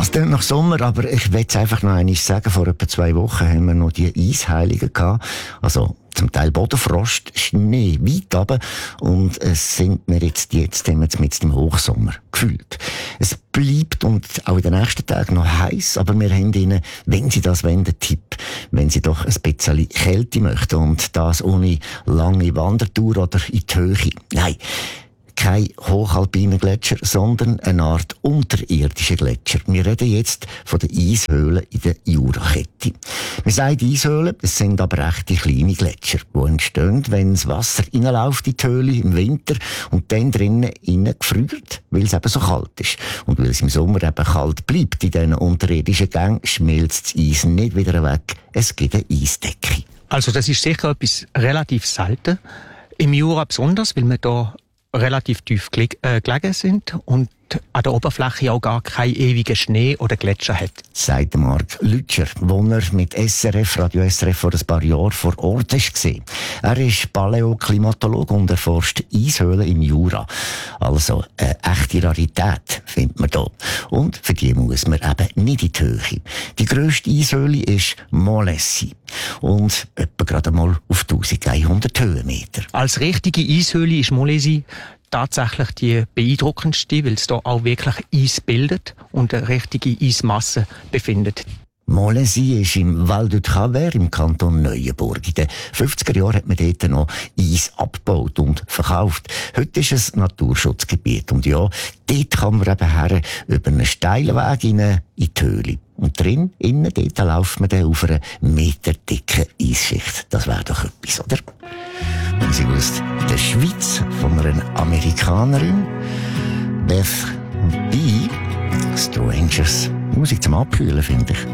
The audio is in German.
Das klingt nach Sommer, aber ich will es einfach noch einmal sagen. Vor etwa 2 Wochen haben wir noch die Eisheiligen gehabt. Also, zum Teil Bodenfrost, Schnee weit runter. Und es sind wir jetzt mit dem Hochsommer gefühlt. Es bleibt und auch in den nächsten Tagen noch heiß, aber wir haben Ihnen, wenn Sie das wollen, einen Tipp. Wenn Sie doch ein bisschen Kälte möchten und das ohne lange Wandertour oder in die Höhe. Nein. Kein hochalpiner Gletscher, sondern eine Art unterirdischer Gletscher. Wir reden jetzt von den Eishöhlen in der Jurakette. Wir sagen Eishöhlen, es sind aber echte kleine Gletscher, die entstehen, wenn das Wasser reinläuft in die Höhle im Winter und dann drinnen gefriert, weil es eben so kalt ist. Und weil es im Sommer eben kalt bleibt in diesen unterirdischen Gängen, schmilzt das Eis nicht wieder weg. Es gibt eine Eisdecke. Also das ist sicher etwas relativ selten. Im Jura besonders, weil wir da relativ tief gelegen sind und an der Oberfläche auch gar keinen ewigen Schnee oder Gletscher hat. Sagt Marc Lütscher, wo er mit Radio SRF vor ein paar Jahren vor Ort war. Er ist Paläoklimatologe und erforscht Eishöhlen im Jura. Also eine echte Rarität findet man hier. Und für die muss man eben nicht in die Höhe. Die grösste Eishöhle ist Molessi und etwa gerade mal auf 1100 Höhenmeter. Als richtige Eishöhle ist Molessi tatsächlich die beeindruckendste, weil es da auch wirklich Eis bildet und eine richtige Eismasse befindet. Molessi ist im Val de Travers im Kanton Neuenburg. In den 50er Jahren hat man dort noch Eis abgebaut und verkauft. Heute ist es Naturschutzgebiet. Und ja, dort kann man eben her über einen steilen Weg in die Höhle. Und innen dort läuft man dann auf einer meterdicken Eisschicht. Das wäre doch etwas, oder? Und sie aus der Schweiz von einer Amerikanerin, Beth B. Strangers. Musik zum Abkühlen, finde ich.